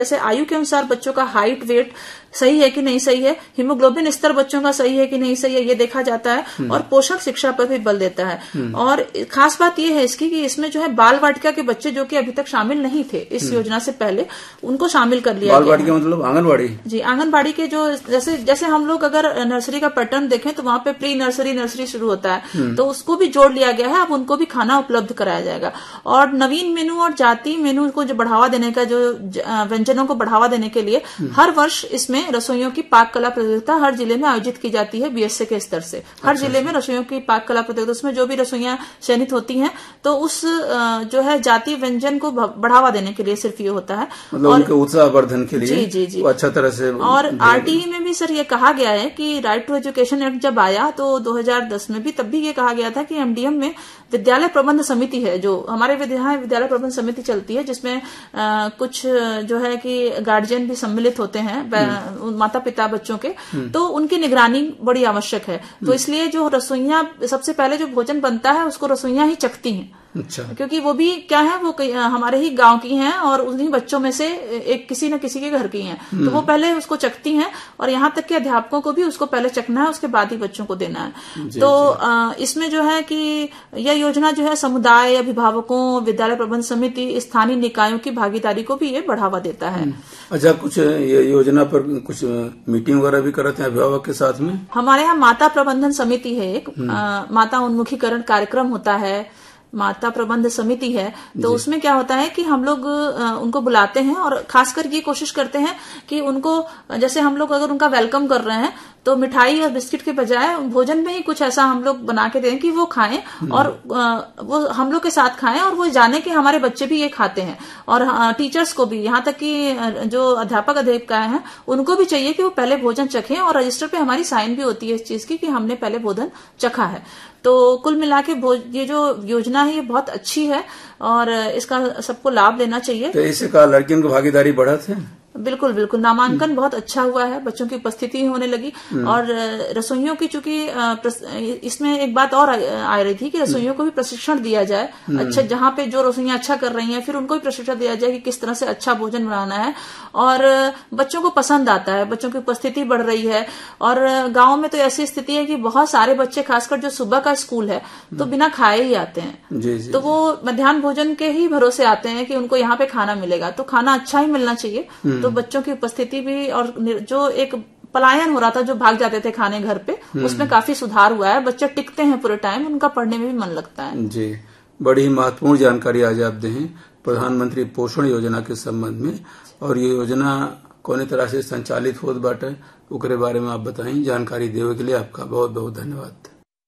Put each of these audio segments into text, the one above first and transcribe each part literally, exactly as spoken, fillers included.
जैसे आयु के अनुसार बच्चों का हाइट वेट सही है कि नहीं सही है, हीमोग्लोबिन स्तर बच्चों का सही है कि नहीं सही है, ये देखा जाता है और पोषण शिक्षा पर भी बल देता है। और खास बात ये है इसकी कि इसमें जो है बाल वाटिका के बच्चे जो कि अभी तक शामिल नहीं थे इस योजना से पहले, उनको शामिल कर लिया बाल वाटिका मतलब आंगनबाड़ी? जी, आंगनबाड़ी के जो जैसे जैसे हम लोग अगर नर्सरी का पैटर्न देखें तो वहां पे प्री नर्सरी नर्सरी शुरू होता है, तो उसको भी जोड़ लिया गया है। अब उनको भी खाना उपलब्ध कराया जाएगा और नवीन मेनू और जाति मेनू को जो बढ़ावा देने का, जो व्यंजनों को बढ़ावा देने के लिए हर वर्ष इसमें रसोइयों की पाक कला प्रतियोगिता हर जिले में आयोजित की जाती है। बीएसए के स्तर से हर अच्छा, जिले में रसोइयों की पाक कला प्रतियोगिता, उसमें जो भी रसोइयां चयनित होती हैं तो उस जो है जातीय व्यंजन को बढ़ावा देने के लिए सिर्फ ये होता है, मतलब और उनके उत्साहवर्धन के लिए। जी जी जी अच्छा तरह से। और आरटीई में भी सर ये कहा गया है कि राइट टू एजुकेशन एक्ट जब आया तो दो हज़ार दस में भी, तब भी ये कहा गया था कि एमडीएम में विद्यालय प्रबंध समिति है, जो हमारे विद्यालय विद्यालय प्रबंध समिति चलती है, जिसमें आ, कुछ जो है कि गार्जियन भी सम्मिलित होते हैं, माता पिता बच्चों के, तो उनकी निगरानी बड़ी आवश्यक है। तो इसलिए जो रसोइयां, सबसे पहले जो भोजन बनता है उसको रसोइयां ही चखती हैं। अच्छा। क्योंकि वो भी क्या है, वो हमारे ही गांव की हैं और उन्हीं बच्चों में से एक किसी न किसी के घर की हैं, तो वो पहले उसको चखती हैं और यहाँ तक कि अध्यापकों को भी उसको पहले चखना है, उसके बाद ही बच्चों को देना है। जी, तो जी। इसमें जो है कि यह योजना जो है समुदाय, अभिभावकों, विद्यालय प्रबंध समिति, स्थानीय निकायों की भागीदारी को भी ये बढ़ावा देता है। अच्छा, कुछ ये योजना पर कुछ मीटिंग वगैरह भी करते हैं अभिभावक के साथ में? हमारे यहाँ माता प्रबंधन समिति है एक, आ, माता उन्मुखीकरण कार्यक्रम होता है, माता प्रबंध समिति है, तो उसमें क्या होता है कि हम लोग उनको बुलाते हैं और खासकर ये कोशिश करते हैं कि उनको, जैसे हम लोग अगर उनका वेलकम कर रहे हैं तो मिठाई और बिस्किट के बजाय भोजन में ही कुछ ऐसा हम लोग बना के दें कि वो खाएं और वो हम लोग के साथ खाएं और वो जाने कि हमारे बच्चे भी ये खाते हैं। और टीचर्स को भी, यहाँ तक कि जो अध्यापक अध्यापिकाएं हैं उनको भी चाहिए कि वो पहले भोजन चखें और रजिस्टर पे हमारी साइन भी होती है इस चीज की कि हमने पहले भोजन चखा है। तो कुल मिला के ये जो योजना है ये बहुत अच्छी है और इसका सबको लाभ लेना चाहिए। तो इससे कहा लड़कियों की भागीदारी बढ़ा थे? बिल्कुल बिल्कुल, नामांकन बहुत अच्छा हुआ है, बच्चों की उपस्थिति होने लगी और रसोइयों की, चूंकि इसमें एक बात और आ रही थी कि रसोइयों को भी प्रशिक्षण दिया जाए। अच्छा, जहाँ पे जो रसोइयां अच्छा कर रही हैं फिर उनको भी प्रशिक्षण दिया जाए कि किस तरह से अच्छा भोजन बनाना है और बच्चों को पसंद आता है, बच्चों की उपस्थिति बढ़ रही है। और गाँव में तो ऐसी स्थिति है कि बहुत सारे बच्चे, खासकर जो सुबह का स्कूल है, तो बिना खाए ही आते हैं, तो वो मध्याह्न भोजन के ही भरोसे आते हैं कि उनको यहाँ पे खाना मिलेगा, तो खाना अच्छा ही मिलना चाहिए। तो बच्चों की उपस्थिति भी और जो एक पलायन हो रहा था, जो भाग जाते थे खाने घर पे, उसमें काफी सुधार हुआ है। बच्चे टिकते हैं पूरे टाइम, उनका पढ़ने में भी मन लगता है। जी, बड़ी महत्वपूर्ण जानकारी आज आप दें प्रधानमंत्री पोषण योजना के संबंध में, और ये योजना कौन तरह से संचालित होत बाटे ओकरे बारे में आप बताएं। जानकारी देवे के लिए आपका बहुत बहुत धन्यवाद।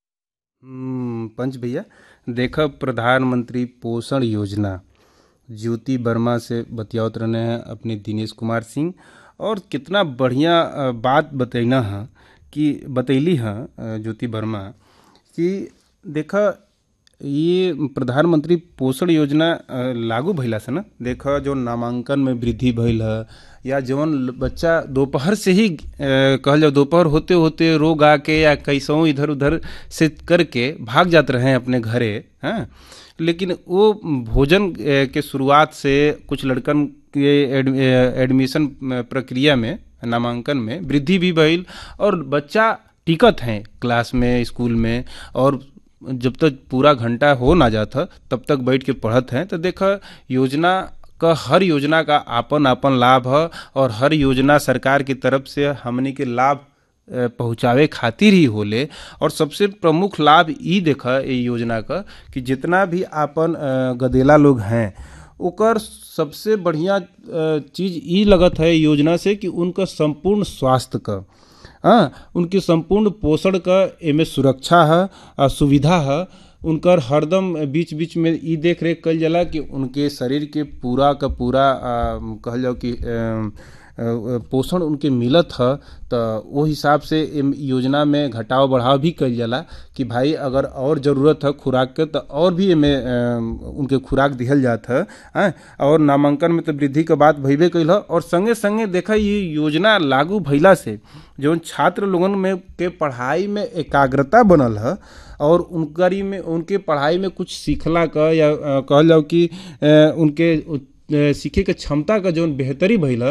पंच भैया, देखा प्रधानमंत्री पोषण योजना ज्योति वर्मा से बतियावत रहने हैं अपने दिनेश कुमार सिंह, और कितना बढ़िया बात बतैना है कि बतैली है ज्योति वर्मा कि देखा ये प्रधानमंत्री पोषण योजना लागू भइला से ना, देखा जो नामांकन में वृद्धि भइल है, या जवन बच्चा दोपहर से ही कहल जाओ दोपहर होते होते रोग आके या कैसों इधर उधर से करके भाग जाते रहे अपने घरे, हैं, लेकिन वो भोजन के शुरुआत से कुछ लड़कन के एडमिशन प्रक्रिया में, नामांकन में वृद्धि भी भइल और बच्चा टिकत हैं क्लास में, स्कूल में, और जब तक पूरा घंटा हो ना जाता तब तक बैठ के पढ़त हैं। तो देखा योजना का, हर योजना का आपन आपन लाभ है और हर योजना सरकार की तरफ से हमने के लाभ पहुँचावे खातिर ही होले। और सबसे प्रमुख लाभ ई देखा ये योजना का कि जितना भी आपन गदेला लोग हैं ओकर सबसे बढ़िया चीज़ ई लगत है योजना से कि उनका संपूर्ण स्वास्थ्य का, हाँ, उनके संपूर्ण पोषण का एमे सुरक्षा है, सुविधा है। उनकर हरदम बीच बीच में ई देख रेख कल जाला कि उनके शरीर के पूरा का पूरा कहल जाओ कि पोषण उनके मिलत है। तो वो हिसाब से योजना में घटाव बढ़ाव भी कल जाला कि भाई अगर और ज़रूरत है खुराक के तो और भी में उनके खुराक दिहल जात है। और नामांकन में तो वृद्धि के बात भइबे कइल है। और संगे संगे देखा ये योजना लागू भइला से जो छात्र लोगन में के पढ़ाई में एकाग्रता बनल है और उनकरी में उनके पढ़ाई में कुछ सीखला का या कहल जाओ कि उनके सीखे के क्षमता का जौन बेहतरी भइल